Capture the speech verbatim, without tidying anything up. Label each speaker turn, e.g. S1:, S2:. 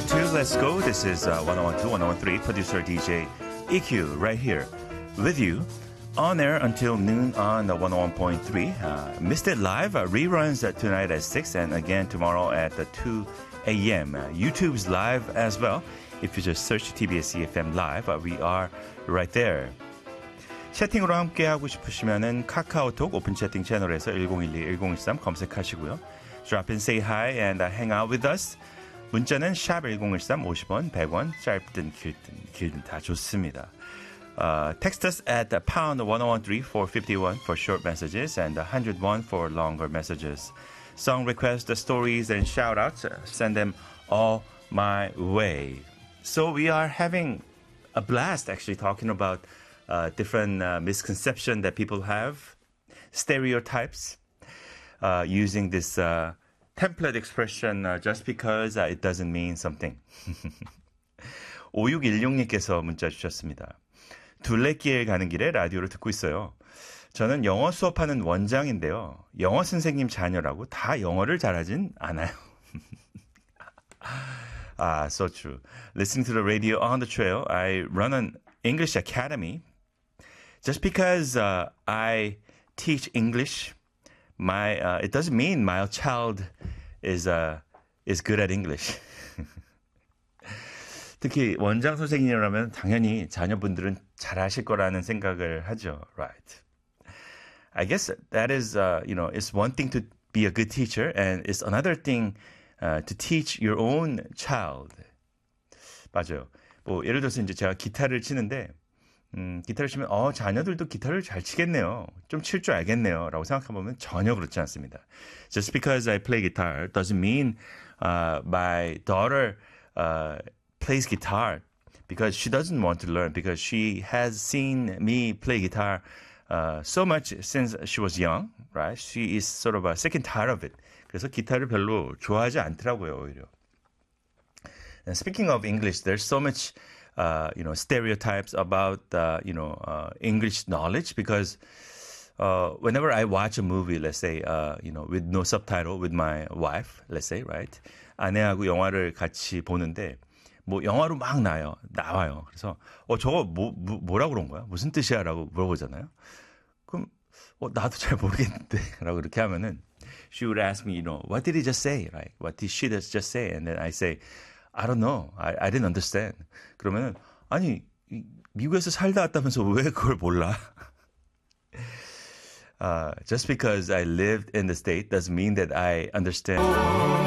S1: two, let's go. This is uh, one oh one two, one oh one three, producer D J E Q right here with you. On air until noon on the one oh one point three. Uh, missed it live. Uh, reruns uh, tonight at six and again tomorrow at uh, two a.m. Uh, YouTube's live as well. If you just search T B S E F M Live, uh, we are right there. 채팅으로 함께하고 싶으시면은 카카오톡 오픈 채팅 채널에서 일공일이 일공일삼 검색하시고요. Drop in, say hi and uh, hang out with us. 문자는 샵 일공일삼 오십 원, 백 원, 짧든 길든 길든 다 좋습니다. Uh, text us at the pound one oh one three four fifty-one for short messages and one hundred one for longer messages. Song requests, the stories and shout outs, uh, send them all my way. So we are having a blast actually talking about uh, different uh, misconceptions that people have, stereotypes, uh, using this uh, template expression uh, just because uh, it doesn't mean something. 오육일육님께서 문자 주셨습니다. 둘레길 가는 길에 라디오를 듣고 있어요. 저는 영어 수업하는 원장인데요. 영어 선생님 자녀라고 다 영어를 잘하진 않아요. Ah, so true. Listening to the radio on the trail, I run an English academy. Just because uh, I teach English, my uh, it doesn't mean my child is uh, is good at English. 특히 원장 선생님이라면 당연히 자녀분들은 잘하실 거라는 생각을 하죠. Right. I guess that is, uh, you know, it's one thing to be a good teacher and it's another thing uh, to teach your own child. 맞아요. 뭐 예를 들어서 이제 제가 기타를 치는데 음, 기타를 치면 어 자녀들도 기타를 잘 치겠네요. 좀 칠 줄 알겠네요. 라고 생각해보면 전혀 그렇지 않습니다. Just because I play guitar doesn't mean uh, my daughter uh, plays guitar because she doesn't want to learn because she has seen me play guitar uh, so much since she was young, right? She is sort of uh, sick and tired of it. 그래서 기타를 별로 좋아하지 않더라고요, 오히려. And speaking of English, there's so much, uh, you know, stereotypes about, uh, you know, uh, English knowledge because uh, whenever I watch a movie, let's say, uh, you know, with no subtitle with my wife, let's say, right? 아내하고 영화를 같이 보는데 뭐 영화로 막 나요. 나와요. 그래서 어 저거 뭐, 뭐 뭐라 그런 거야? 무슨 뜻이야라고 물어보잖아요. 그럼 어 나도 잘 모르겠는데라고 이렇게 하면은 she would ask me, you know, what did he just say? Right? What did she just say? And then I say, I don't know. I, I didn't understand. 그러면은 아니 미국에서 살다 왔다면서 왜 그걸 몰라? uh, just because I lived in the state doesn't mean that I understand.